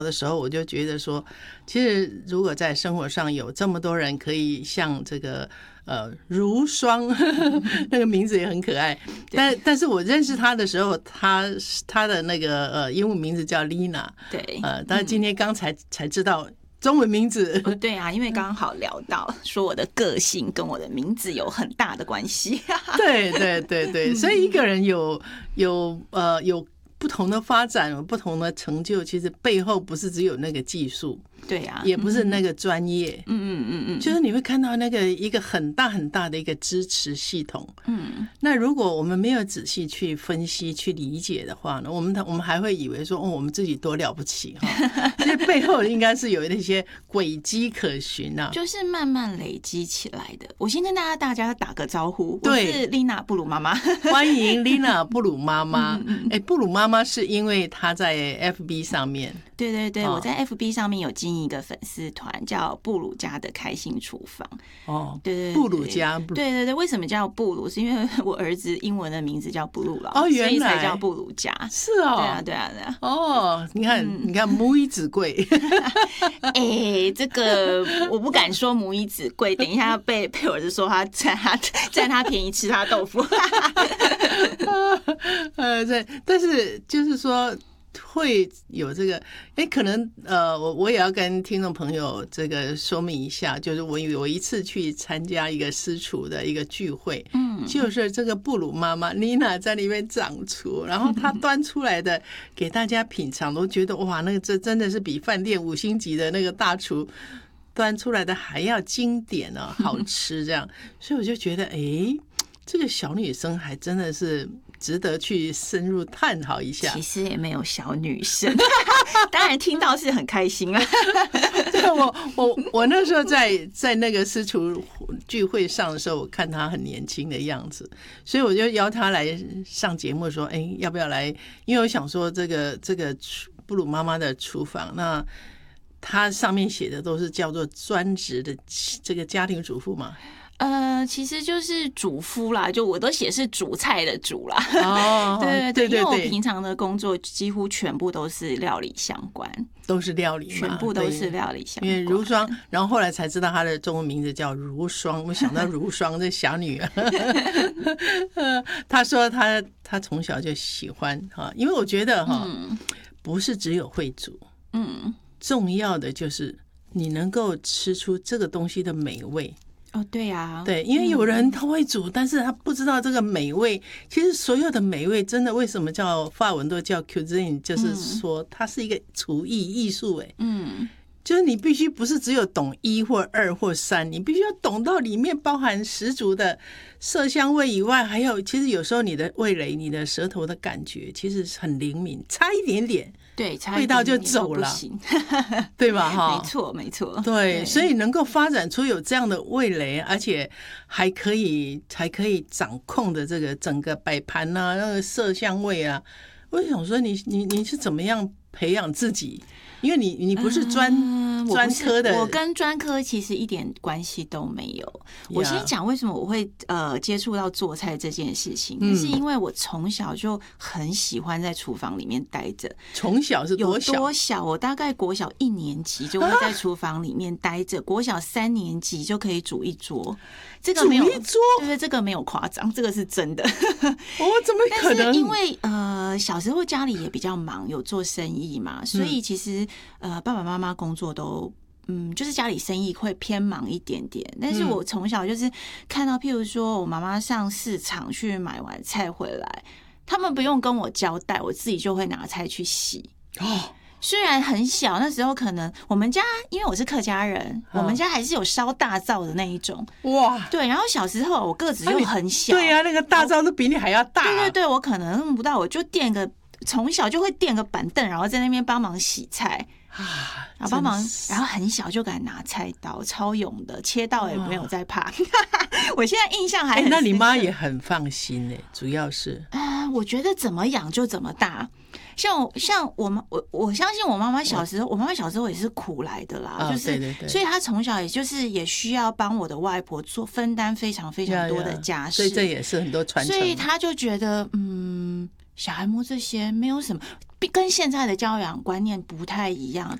的时候，我就觉得说，其实如果在生活上有这么多人可以像这个如霜，那个名字也很可爱。但是我认识他的时候，他的那个英文名字叫 Lina， 对， 但是今天刚才知道中文名字。 对啊，因为刚好聊到说我的个性跟我的名字有很大的关系。 对对对对，所以一个人有不同的发展，有不同的成就，其实背后不是只有那个技术， 对啊， 也不是那个专业，就是你会看到那个一个很大很大的一个支持系统。那如果我们没有仔细去分析、去理解的话呢，我们还会以为说，我们自己多了不起哈，这背后应该是有那些轨迹可循啊， 就是慢慢累积起来的。我先跟大家打个招呼，我对， 是丽娜布鲁妈妈， 欢迎 Lina 布鲁妈妈。布鲁妈妈是因为她在 FB 上面。 对对对，我在 FB 上面有经营一个粉丝团，叫布鲁家的开心厨房。对对对，布鲁家， 对对对，为什么叫布鲁？是因为我儿子英文的名字叫布鲁老， 原来所以才叫布鲁家。 是哦， 对啊对啊对啊。 你看母以子贵。 这个我不敢说母以子贵，等一下被我儿子说他占他便宜吃他豆腐。 对，但是就是说会有这个，可能我也要跟听众朋友这个说明一下，就是我有一次去参加一个私厨的一个聚会，就是这个布鲁妈妈 Lina 在里面掌厨，然后她端出来的给大家品尝，都觉得哇，那个这真的是比饭店5星级的那个大厨端出来的还要经典啊，好吃这样，所以我就觉得这个小女生还真的是值得去深入探讨一下。 其实也没有小女生，当然听到是很开心啊。 我那时候在那个私厨聚会上的时候，我看她很年轻的样子，所以我就邀她来上节目说，要不要来？因为我想说这个布鲁妈妈的厨房，那它上面写的都是叫做专职的这个家庭主妇嘛。 其实就是主夫啦，就我都写是煮菜的煮啦。对，因为我平常的工作几乎全部都是料理相关， 都是料理嘛， 全部都是料理相关。 因为如霜，然后后来才知道她的中文名字叫如霜，我想到如霜这小女儿。她说她从小就喜欢哈，因为我觉得不是只有会煮，重要的就是你能够吃出这个东西的美味。 对啊， 对，因为有人他会煮，但是他不知道这个美味。其实所有的美味，真的为什么叫法文都叫 cuisine， 就是说它是一个厨艺艺术。就是你必须不是只有懂1或2或3，你必须要懂到里面包含十足的色香味以外，还有其实有时候你的味蕾、你的舌头的感觉其实很灵敏，差一点点。 对， 味道就走了，对吧？ 没错，没错。 对，所以能够发展出有这样的味蕾，而且还可以掌控的这个整个摆盘啊，那个色香味啊，我想说你是怎么样培养自己？因为你不是专科的， 我跟专科其实一点关系都没有。我先讲为什么我会接触到做菜这件事情，是因为我从小就很喜欢在厨房里面待着。 从小是多小？ 有多小？我大概国小1年级就会在厨房里面待着，国小3年级就可以煮一桌。这个没有， 煮一桌， 对，这个没有夸张，这个是真的。 怎么可能？ 但是因为小时候家里也比较忙，有做生意嘛，所以其实爸爸妈妈工作都就是家里生意会偏忙一点点。但是我从小就是看到，譬如说我妈妈上市场去买完菜回来，他们不用跟我交代，我自己就会拿菜去洗。虽然很小，那时候可能我们家因为我是客家人，我们家还是有烧大灶的那一种。哇，对，然后小时候我个子又很小， 对啊，那个大灶都比你还要大。 对对对，我可能弄不到，我就从小就会垫个板凳，然后在那边帮忙洗菜。然后帮忙，然后很小就敢拿菜刀，超勇的，切到也没有在怕。我现在印象还很深。 那你妈也很放心耶，主要是我觉得怎么养就怎么大。像我相信我妈妈小时候，我妈妈小时候也是苦来的啦，就是对对对， 所以她从小也需要帮我的外婆分担非常非常多的家事， 所以这也是很多传承。 所以她就觉得小孩摸这些没有什么，跟现在的教养观念不太一样。